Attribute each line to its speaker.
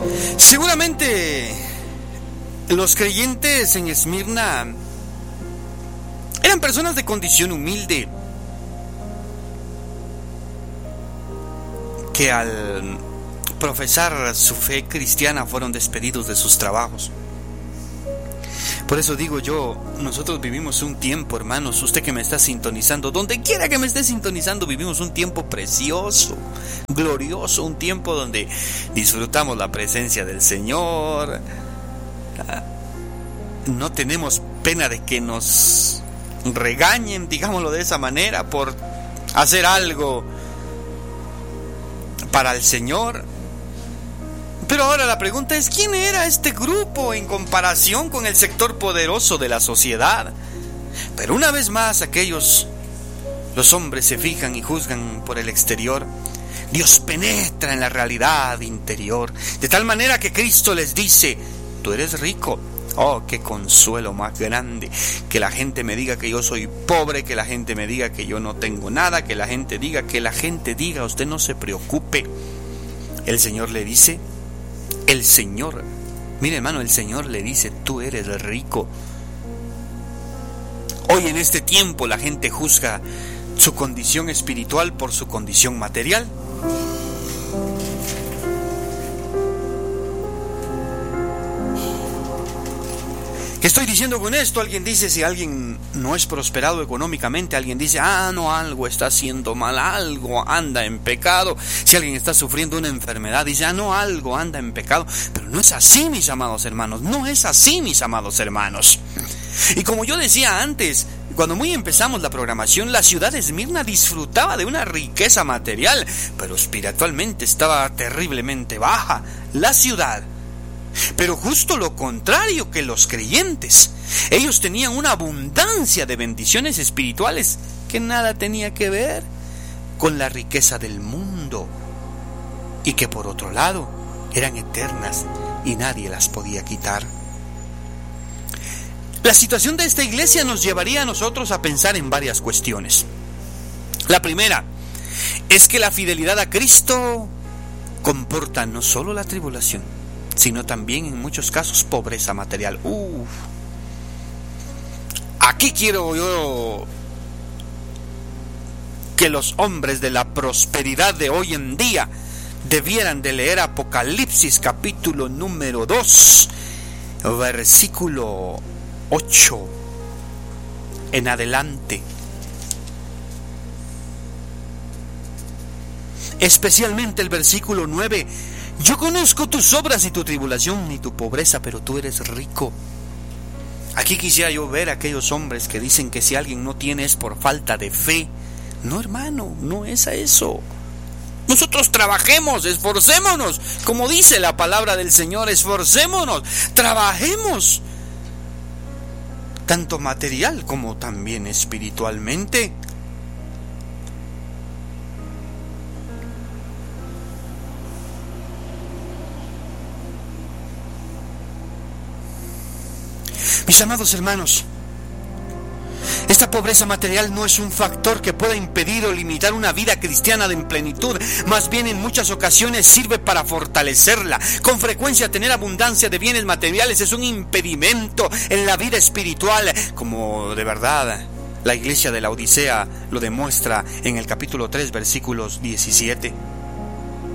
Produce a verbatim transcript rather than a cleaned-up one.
Speaker 1: Seguramente los creyentes en Esmirna eran personas de condición humilde, que al profesar su fe cristiana fueron despedidos de sus trabajos. Por eso digo yo, nosotros vivimos un tiempo, hermanos, usted que me está sintonizando, donde quiera que me esté sintonizando, vivimos un tiempo precioso, glorioso, un tiempo donde disfrutamos la presencia del Señor. No tenemos pena de que nos regañen, digámoslo de esa manera, por hacer algo para el Señor. Pero ahora la pregunta es, ¿quién era este grupo en comparación con el sector poderoso de la sociedad? Pero una vez más, aquellos, los hombres se fijan y juzgan por el exterior. Dios penetra en la realidad interior, de tal manera que Cristo les dice: tú eres rico. Oh, qué consuelo más grande, que la gente me diga que yo soy pobre, que la gente me diga que yo no tengo nada, que la gente diga, que la gente diga, usted no se preocupe. El Señor le dice, el Señor, mire hermano, el Señor le dice: tú eres rico. Hoy en este tiempo la gente juzga su condición espiritual por su condición material. ¿Qué estoy diciendo con esto? Alguien dice, si alguien no es prosperado económicamente, alguien dice, ah, no, algo está haciendo mal, algo anda en pecado. Si alguien está sufriendo una enfermedad, dice, ah, no, algo anda en pecado. Pero no es así, mis amados hermanos, no es así, mis amados hermanos. Y como yo decía antes, cuando muy empezamos la programación, la ciudad de Esmirna disfrutaba de una riqueza material, pero espiritualmente estaba terriblemente baja la ciudad. Pero justo lo contrario que los creyentes, ellos tenían una abundancia de bendiciones espirituales que nada tenía que ver con la riqueza del mundo, y que por otro lado eran eternas y nadie las podía quitar. La situación de esta iglesia nos llevaría a nosotros a pensar en varias cuestiones. La primera es que la fidelidad a Cristo comporta no solo la tribulación, sino también en muchos casos pobreza material. Uf. Aquí quiero yo que los hombres de la prosperidad de hoy en día debieran de leer Apocalipsis capítulo número dos, versículo ocho en adelante. Especialmente el versículo nueve. Yo conozco tus obras y tu tribulación y tu pobreza, pero tú eres rico. Aquí quisiera yo ver a aquellos hombres que dicen que si alguien no tiene es por falta de fe. No, hermano, no es a eso. Nosotros trabajemos, esforcémonos, como dice la palabra del Señor, esforcémonos, trabajemos, tanto material como también espiritualmente. Mis amados hermanos, esta pobreza material no es un factor que pueda impedir o limitar una vida cristiana de plenitud. Más bien, en muchas ocasiones sirve para fortalecerla. Con frecuencia, tener abundancia de bienes materiales es un impedimento en la vida espiritual, como de verdad la iglesia de la Odisea lo demuestra en el capítulo tres, versículos diecisiete.